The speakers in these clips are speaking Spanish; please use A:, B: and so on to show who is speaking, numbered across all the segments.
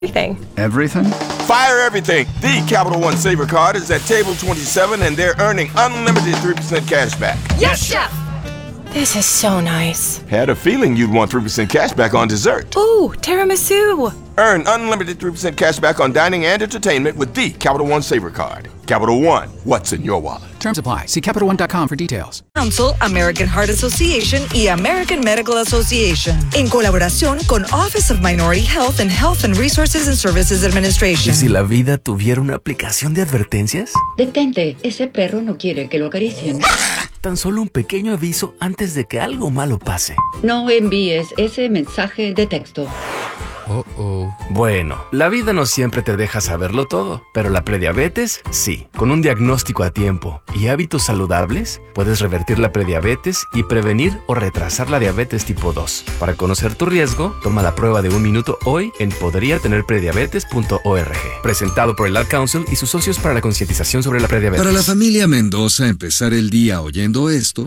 A: Everything.
B: Everything?
C: Fire everything. The Capital One Saver Card is at table 27 and they're earning unlimited 3% cash back.
A: Yes, Chef! This is so nice.
C: Had a feeling you'd want 3% cash back on dessert.
A: Ooh, tiramisu!
C: Earn unlimited 3% cash back on dining and entertainment with the Capital One Saver Card. Capital One, what's in your wallet?
B: Terms apply. See CapitalOne.com for details.
D: Council, American Heart Association y American Medical Association, en colaboración con Office of Minority Health and Resources and Services Administration.
E: ¿Y si la vida tuviera una aplicación de advertencias?
F: Detente, ese perro no quiere que lo acaricien.
E: Tan solo un pequeño aviso antes de que algo malo pase.
F: No envíes ese mensaje de texto.
E: Bueno, la vida no siempre te deja saberlo todo, pero la prediabetes sí. Con un diagnóstico a tiempo y hábitos saludables, puedes revertir la prediabetes y prevenir o retrasar la diabetes tipo 2. Para conocer tu riesgo, toma la prueba de 1 minuto hoy en podriatenerprediabetes.org. Presentado por el Ad Council y sus socios para la concientización sobre la prediabetes.
G: Para la familia Mendoza, empezar el día oyendo esto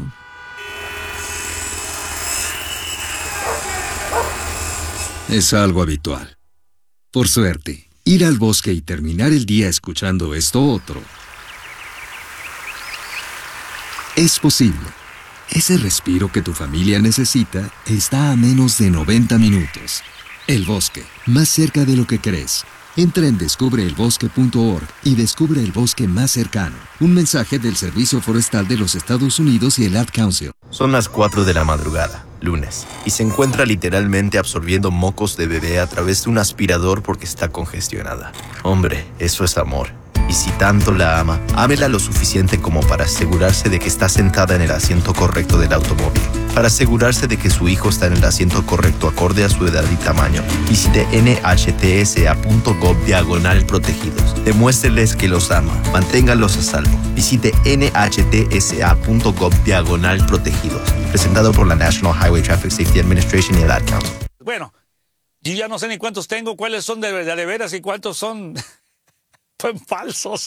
G: es algo habitual. Por suerte, ir al bosque y terminar el día escuchando esto otro es posible. Ese respiro que tu familia necesita está a menos de 90 minutos. El bosque, más cerca de lo que crees. Entra en descubreelbosque.org y descubre el bosque más cercano. Un mensaje del Servicio Forestal de los Estados Unidos y el Ad Council.
E: Son las 4 de la madrugada, lunes, y se encuentra literalmente absorbiendo mocos de bebé a través de un aspirador porque está congestionada. Hombre, eso es amor. Y si tanto la ama, ámela lo suficiente como para asegurarse de que está sentada en el asiento correcto del automóvil. Para asegurarse de que su hijo está en el asiento correcto acorde a su edad y tamaño, visite nhtsa.gov/protegidos. Demuéstreles que los ama. Manténganlos a salvo. Visite nhtsa.gov/protegidos. Presentado por la National Highway Traffic Safety Administration y el Ad Council.
H: Bueno, yo ya no sé ni cuántos tengo, cuáles son de veras y cuántos son falsos.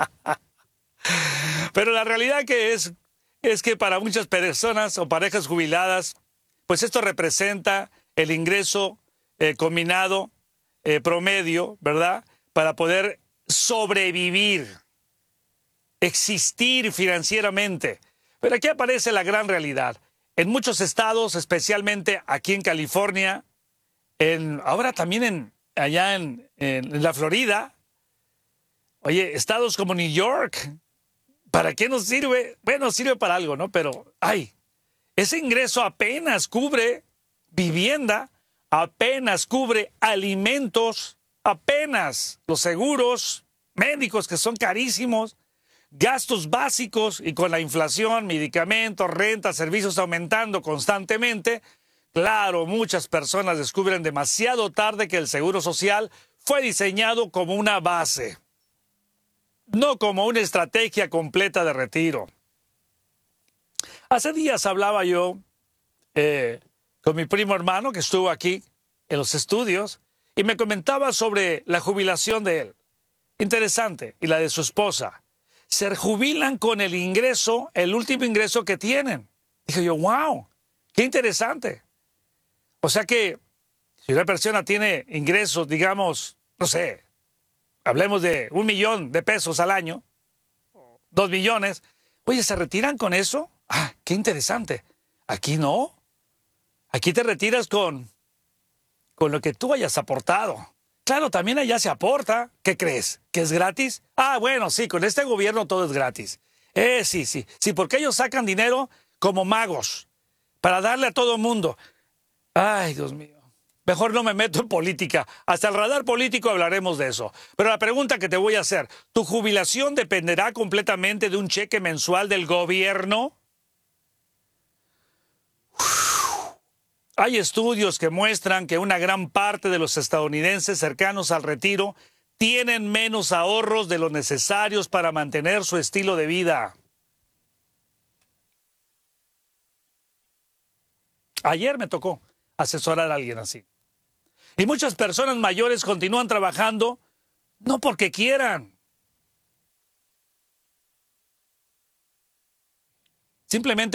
H: Pero la realidad es que para muchas personas o parejas jubiladas, pues esto representa el ingreso combinado promedio, ¿verdad? Para poder sobrevivir, existir financieramente. Pero aquí aparece la gran realidad. En muchos estados, especialmente aquí en California, ahora también allá en la Florida, oye, estados como New York, ¿para qué nos sirve? Bueno, sirve para algo, ¿no? Pero, ese ingreso apenas cubre vivienda, apenas cubre alimentos, apenas los seguros médicos que son carísimos, gastos básicos y con la inflación, medicamentos, renta, servicios aumentando constantemente. Claro, muchas personas descubren demasiado tarde que el seguro social fue diseñado como una base, no como una estrategia completa de retiro. Hace días hablaba yo con mi primo hermano que estuvo aquí en los estudios y me comentaba sobre la jubilación de él. Interesante. Y la de su esposa. Se jubilan con el ingreso, el último ingreso que tienen. Dije yo, wow, qué interesante. O sea que si una persona tiene ingresos, digamos, no sé, hablemos de 1 millón de pesos al año, 2 millones. Oye, ¿se retiran con eso? Ah, qué interesante. Aquí no. Aquí te retiras con lo que tú hayas aportado. Claro, también allá se aporta. ¿Qué crees? ¿Que es gratis? Ah, bueno, sí, con este gobierno todo es gratis. Sí. Sí, porque ellos sacan dinero como magos para darle a todo mundo. Ay, Dios mío. Mejor no me meto en política. Hasta el radar político hablaremos de eso. Pero la pregunta que te voy a hacer, ¿tu jubilación dependerá completamente de un cheque mensual del gobierno? Hay estudios que muestran que una gran parte de los estadounidenses cercanos al retiro tienen menos ahorros de los necesarios para mantener su estilo de vida. Ayer me tocó asesorar a alguien así. Y muchas personas mayores continúan trabajando no porque quieran. Simplemente